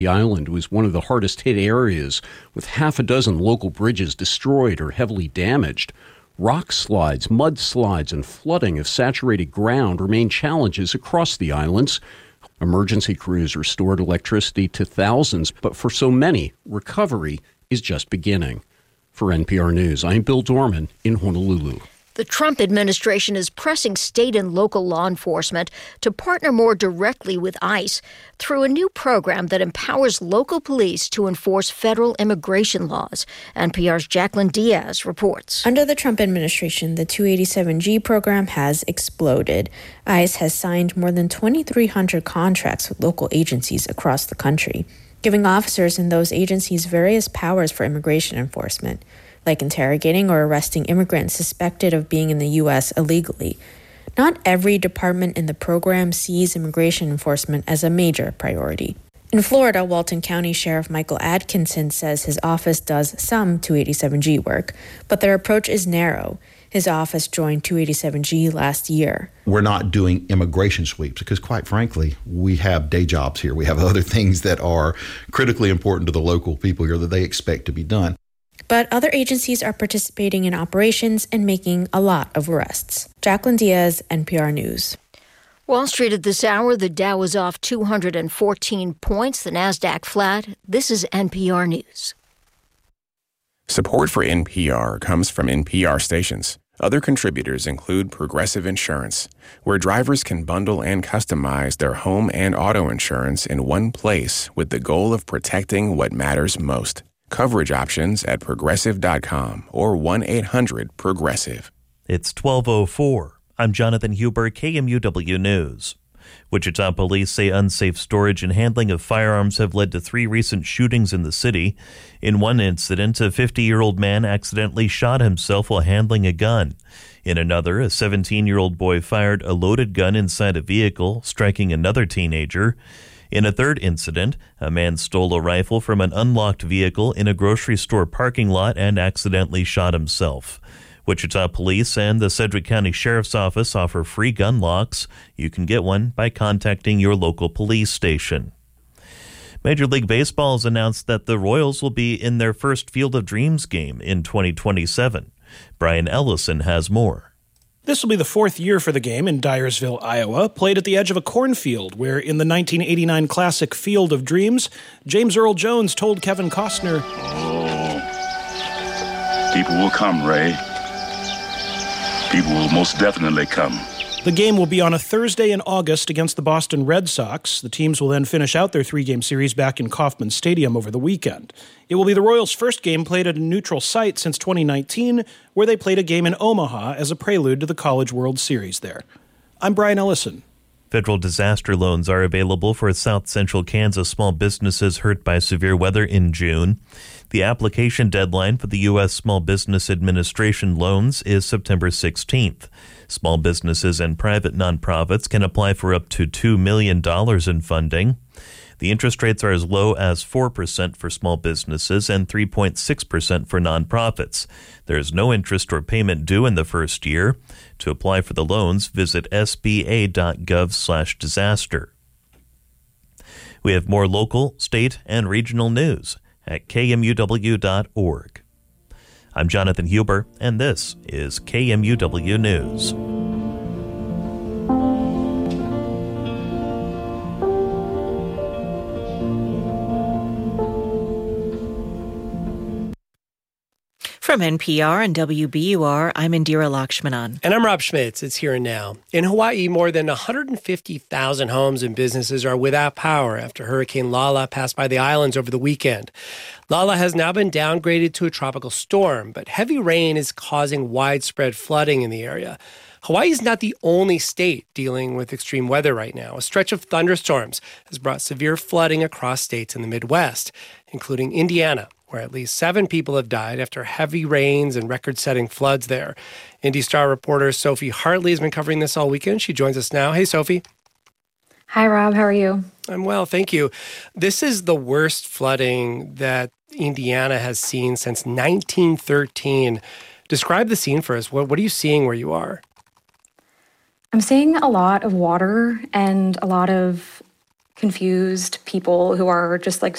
The island was one of the hardest hit areas, with half a dozen local bridges destroyed or heavily damaged. Rock slides, mudslides, and flooding of saturated ground remain challenges across the islands. Emergency crews restored electricity to thousands, but for so many, recovery is just beginning. For NPR News, I'm Bill Dorman in Honolulu. The Trump administration is pressing state and local law enforcement to partner more directly with ICE through a new program that empowers local police to enforce federal immigration laws. NPR's Jacqueline Diaz reports. Under the Trump administration, the 287G program has exploded. ICE has signed more than 2,300 contracts with local agencies across the country, giving officers in those agencies various powers for immigration enforcement, like interrogating or arresting immigrants suspected of being in the U.S. illegally. Not every department in the program sees immigration enforcement as a major priority. In Florida, Walton County Sheriff Michael Atkinson says his office does some 287G work, but their approach is narrow. His office joined 287G last year. We're not doing immigration sweeps because, quite frankly, we have day jobs here. We have other things that are critically important to the local people here that they expect to be done. But other agencies are participating in operations and making a lot of arrests. Jacqueline Diaz, NPR News. Wall Street at this hour, the Dow is off 214 points, the Nasdaq flat. This is NPR News. Support for NPR comes from NPR stations. Other contributors include Progressive Insurance, where drivers can bundle and customize their home and auto insurance in one place with the goal of protecting what matters most. Coverage options at Progressive.com or 1-800-PROGRESSIVE. It's 12:04. I'm Jonathan Huber, KMUW News. Wichita police say unsafe storage and handling of firearms have led to 3 recent shootings in the city. In one incident, a 50-year-old man accidentally shot himself while handling a gun. In another, a 17-year-old boy fired a loaded gun inside a vehicle, striking another teenager. In a third incident, a man stole a rifle from an unlocked vehicle in a grocery store parking lot and accidentally shot himself. Wichita Police and the Sedgwick County Sheriff's Office offer free gun locks. You can get one by contacting your local police station. Major League Baseball has announced that the Royals will be in their first Field of Dreams game in 2027. Brian Ellison has more. This will be the 4th year for the game in Dyersville, Iowa, played at the edge of a cornfield, where in the 1989 classic Field of Dreams, James Earl Jones told Kevin Costner, "Oh, people will come, Ray. People will most definitely come." The game will be on a Thursday in August against the Boston Red Sox. The teams will then finish out their 3-game series back in Kauffman Stadium over the weekend. It will be the Royals' first game played at a neutral site since 2019, where they played a game in Omaha as a prelude to the College World Series there. I'm Brian Ellison. Federal disaster loans are available for South Central Kansas small businesses hurt by severe weather in June. The application deadline for the U.S. Small Business Administration loans is September 16th. Small businesses and private nonprofits can apply for up to $2 million in funding. The interest rates are as low as 4% for small businesses and 3.6% for nonprofits. There is no interest or payment due in the first year. To apply for the loans, visit sba.gov/disaster. We have more local, state, and regional news at kmuw.org. I'm Jonathan Huber, and this is KMUW News. From NPR and WBUR, I'm Indira Lakshmanan. And I'm Rob Schmitz. It's Here and Now. In Hawaii, more than 150,000 homes and businesses are without power after Hurricane Lala passed by the islands over the weekend. Lala has now been downgraded to a tropical storm, but heavy rain is causing widespread flooding in the area. Hawaii is not the only state dealing with extreme weather right now. A stretch of thunderstorms has brought severe flooding across states in the Midwest, including Indiana, where at least 7 people have died after heavy rains and record-setting floods there. Indy Star reporter Sophie Hartley has been covering this all weekend. She joins us now. Hey, Sophie. Hi, Rob. How are you? I'm well, thank you. This is the worst flooding that Indiana has seen since 1913. Describe the scene for us. What are you seeing where you are? I'm seeing a lot of water and a lot of confused people who are just like